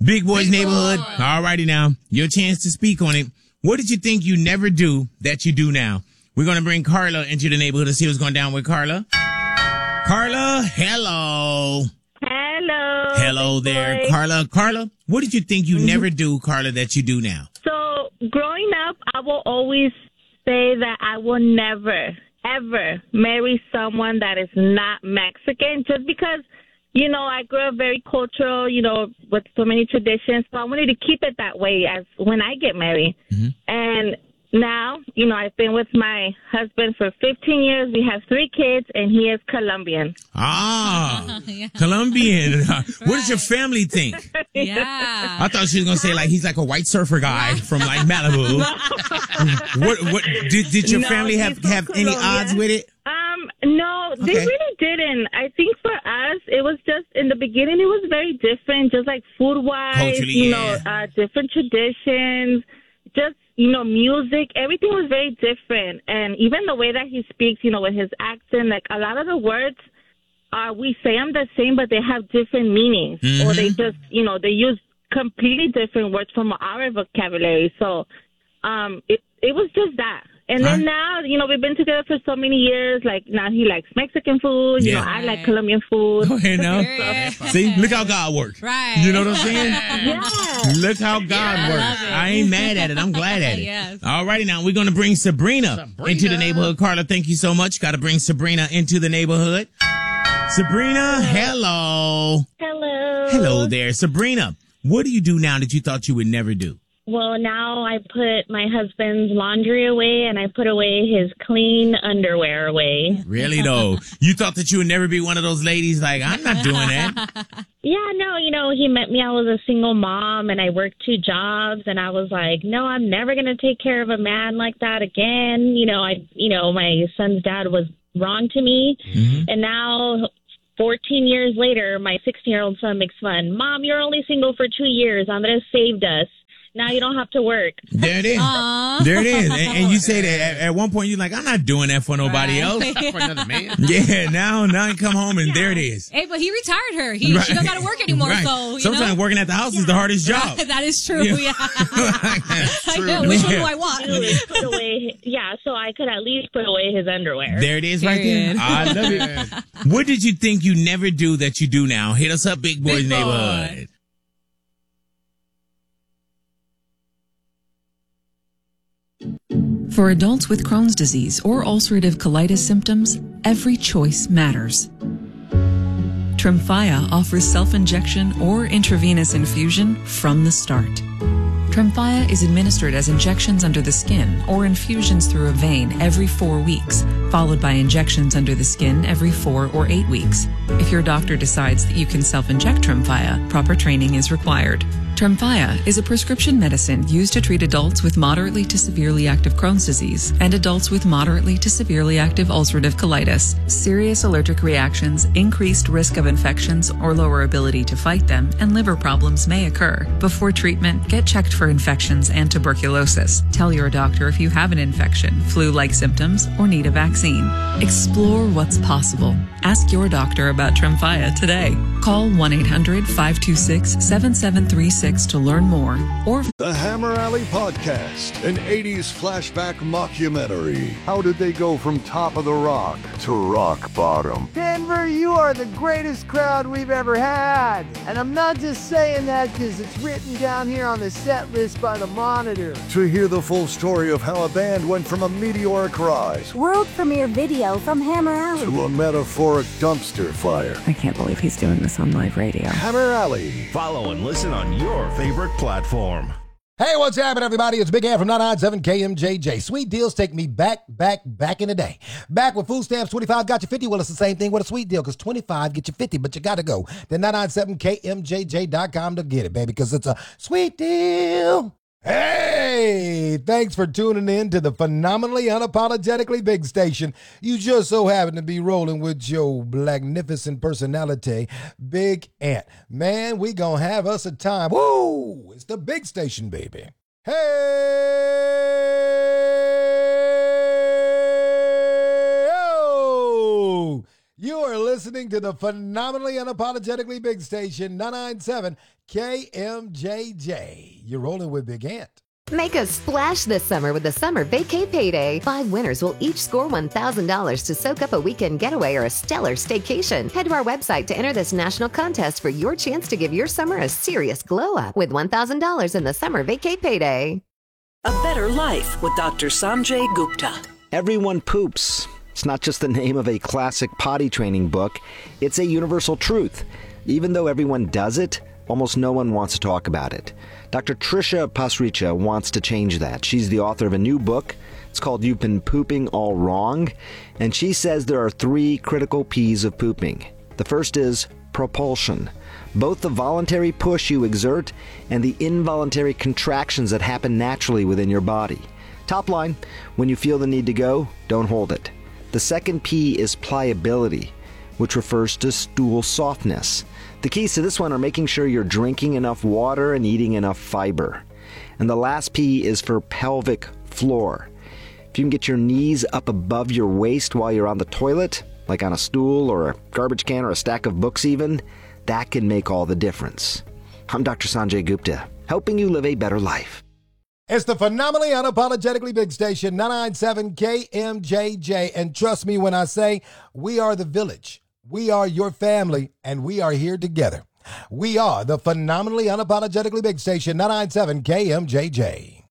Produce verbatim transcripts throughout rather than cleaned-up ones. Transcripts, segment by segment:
Big Boy's Neighborhood. All righty now. Your chance to speak on it. What did you think you never do that you do now? We're going to bring Carla into the neighborhood to see what's going down with Carla. Carla, hello. Hello. Hello there, boy. Carla. Carla, what did you think you mm-hmm. never do, Carla, that you do now? So, growing up, I will always say that I will never, ever marry someone that is not Mexican just because, you know, I grew up very cultural, you know, with so many traditions. So I wanted to keep it that way as when I get married. Mm-hmm. And now, you know, I've been with my husband for fifteen years. We have three kids, and he is Colombian. Ah, yeah. Colombian. Right. What does your family think? Yeah. I thought she was going to say, like, he's like a white surfer guy from, like, Malibu. what, what, did, did your no, family have, have any odds with it? Um, no, okay. They really didn't. I think for us, it was just, in the beginning, it was very different, just like food-wise, Culturally, you yeah. know, uh, different traditions, just, you know, music, everything was very different. And even the way that he speaks, you know, with his accent, like a lot of the words, uh, we say them the same, but they have different meanings. Mm-hmm. Or they just, you know, they use completely different words from our vocabulary. So um, it, it was just that. And then right. now, you know, we've been together for so many years. Like, now he likes Mexican food. You yeah. know, I like Colombian food. Okay, now. See, look how God works. Right. You know what I'm saying? Yeah. Look how God yeah, works. I, I ain't mad at it. I'm glad at it. Yes. All righty, now we're going to bring Sabrina, Sabrina into the neighborhood. Carla, thank you so much. Got to bring Sabrina into the neighborhood. Sabrina, hello. Hello. Hello there. Sabrina, what do you do now that you thought you would never do? Well, now I put my husband's laundry away, and I put away his clean underwear away. Really, though? You thought that you would never be one of those ladies like, I'm not doing that. Yeah, no, you know, he met me. I was a single mom, and I worked two jobs, and I was like, no, I'm never going to take care of a man like that again. You know, I, you know, my son's dad was wrong to me, mm-hmm. and now fourteen years later, my sixteen-year-old son makes fun. Mom, you're only single for two years. Andres saved us. Now you don't have to work. There it is. Aww. There it is. And, and you say that at, at one point you're like, I'm not doing that for nobody right. else. For another man. Yeah, now now you come home and yeah. there it is. Hey, but he retired her. He right. She don't got to work anymore. Right. So you sometimes know? working at the house yeah. is the hardest job. Right. That is true. Yeah. yeah. That's true. I know. Which one do I want? Put away, yeah, so I could at least put away his underwear. There it is right there. I love it. What did you think you never do that you do now? Hit us up, Big Boy's Big Neighborhood. Boy. For adults with Crohn's disease or ulcerative colitis symptoms, every choice matters. Tremfya offers self-injection or intravenous infusion from the start. Tremfya is administered as injections under the skin or infusions through a vein every four weeks, followed by injections under the skin every four or eight weeks. If your doctor decides that you can self-inject Tremfya, proper training is required. Tremfya is a prescription medicine used to treat adults with moderately to severely active Crohn's disease and adults with moderately to severely active ulcerative colitis. Serious allergic reactions, increased risk of infections or lower ability to fight them, and liver problems may occur. Before treatment, get checked for infections and tuberculosis. Tell your doctor if you have an infection, flu-like symptoms, or need a vaccine. Explore what's possible. Ask your doctor about Tremfya today. Call one eight hundred five two six seven seven three six to learn more. Or The Hammer Alley Podcast, an eighties flashback mockumentary. How did they go from top of the rock to rock bottom? Denver, you are the greatest crowd we've ever had. And I'm not just saying that because it's written down here on the set list by the Monitor. To hear the full story of how a band went from a meteoric rise, world premiere video from Hammer Alley, to a metaphoric dumpster fire. I can't believe he's doing this on live radio. Hammer Alley. Follow and listen on your favorite platform. Hey, what's happening, everybody? It's Big Ant from ninety-nine point seven K M J J. Sweet deals take me back, back, back in the day. Back with food stamps, twenty-five got you fifty. Well, it's the same thing with a sweet deal, because twenty-five get you fifty, but you got to go to ninety-nine point seven K M J J dot com to get it, baby, because it's a sweet deal. Hey, thanks for tuning in to the phenomenally unapologetically big station. You just so happen to be rolling with your magnificent personality, Big Ant. Man, we gonna have us a time. Woo! It's the big station, baby. Hey! Oh! You are listening to the phenomenally unapologetically big station, nine ninety-seven K M J J. You're rolling with Big Ant. Make a splash this summer with the Summer Vacay Payday. Five winners will each score one thousand dollars to soak up a weekend getaway or a stellar staycation. Head to our website to enter this national contest for your chance to give your summer a serious glow up with one thousand dollars in the Summer Vacay Payday. A Better Life with Doctor Sanjay Gupta. Everyone poops. It's not just the name of a classic potty training book. It's a universal truth. Even though everyone does it, almost no one wants to talk about it. Doctor Trisha Pasricha wants to change that. She's the author of a new book. It's called You've Been Pooping All Wrong. And she says there are three critical P's of pooping. The first is propulsion. Both the voluntary push you exert and the involuntary contractions that happen naturally within your body. Top line, when you feel the need to go, don't hold it. The second P is pliability, which refers to stool softness. The keys to this one are making sure you're drinking enough water and eating enough fiber. And the last P is for pelvic floor. If you can get your knees up above your waist while you're on the toilet, like on a stool or a garbage can or a stack of books even, that can make all the difference. I'm Doctor Sanjay Gupta, helping you live a better life. It's the phenomenally unapologetically big station, nine ninety-seven K M J J. And trust me when I say we are the village. We are your family, and we are here together. We are the phenomenally unapologetically big station, nine ninety-seven K M J J.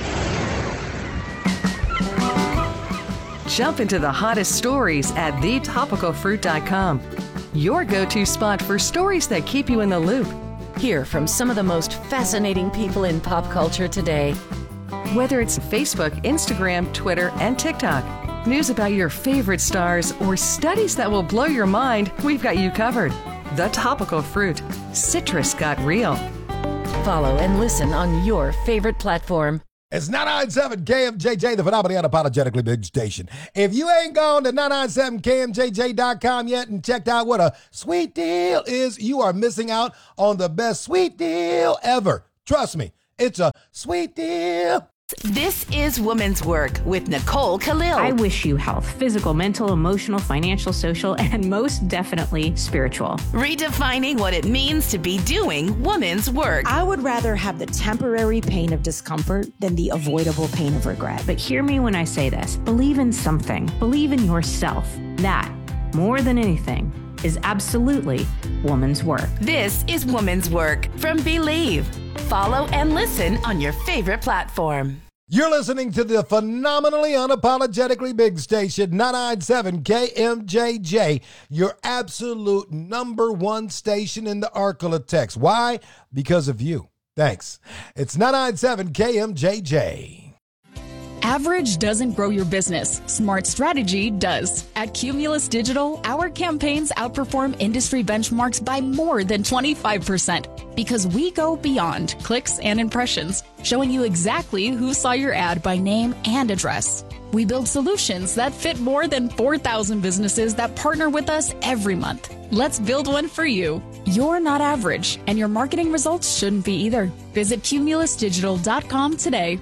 Jump into the hottest stories at the topical fruit dot com. Your go-to spot for stories that keep you in the loop. Hear from some of the most fascinating people in pop culture today. Whether it's Facebook, Instagram, Twitter, and TikTok, news about your favorite stars, or studies that will blow your mind, we've got you covered. The Topical Fruit. Citrus got real. Follow and listen on your favorite platform. It's nine ninety-seven K M J J, the phenomenally unapologetically big station. If you ain't gone to nine ninety-seven K M J J dot com yet and checked out what a sweet deal is, you are missing out on the best sweet deal ever. Trust me, it's a sweet deal. This is Women's Work with Nicole Khalil. I wish you health, physical, mental, emotional, financial, social, and most definitely spiritual. Redefining what it means to be doing women's work. I would rather have the temporary pain of discomfort than the avoidable pain of regret. But hear me when I say this. Believe in something. Believe in yourself. That, more than anything, is absolutely woman's work. This is Woman's Work from Believe. Follow and listen on your favorite platform. You're listening to the phenomenally unapologetically big station, nine ninety-seven K M J J, your absolute number one station in the Arklatex. Why? Because of you. Thanks. It's nine ninety-seven K M J J. Average doesn't grow your business. Smart strategy does. At Cumulus Digital, our campaigns outperform industry benchmarks by more than twenty-five percent because we go beyond clicks and impressions, showing you exactly who saw your ad by name and address. We build solutions that fit more than four thousand businesses that partner with us every month. Let's build one for you. You're not average, and your marketing results shouldn't be either. Visit cumulus digital dot com today.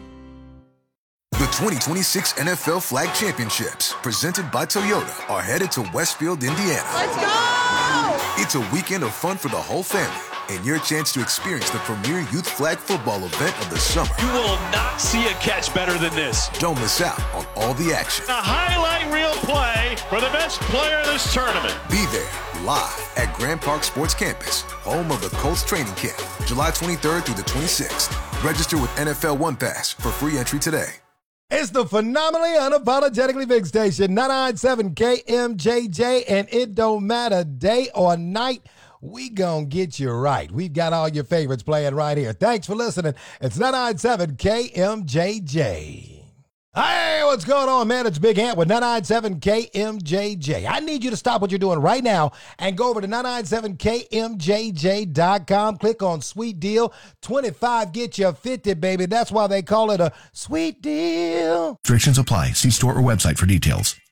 The twenty twenty-six N F L Flag Championships, presented by Toyota, are headed to Westfield, Indiana. Let's go! It's a weekend of fun for the whole family and your chance to experience the premier youth flag football event of the summer. You will not see a catch better than this. Don't miss out on all the action. A highlight reel play for the best player of this tournament. Be there live at Grand Park Sports Campus, home of the Colts training camp, July twenty-third through the twenty-sixth. Register with N F L One Pass for free entry today. It's the phenomenally unapologetically big station, nine ninety-seven K M J J, and it don't matter day or night, we gonna get you right. We've got all your favorites playing right here. Thanks for listening. It's nine ninety-seven K M J J. Hey, what's going on, man? It's Big Ant with nine ninety-seven K M J J. I need you to stop what you're doing right now and go over to nine ninety-seven K M J J dot com. Click on Sweet Deal. twenty-five, get you fifty, baby. That's why they call it a sweet deal. Restrictions apply. See store or website for details.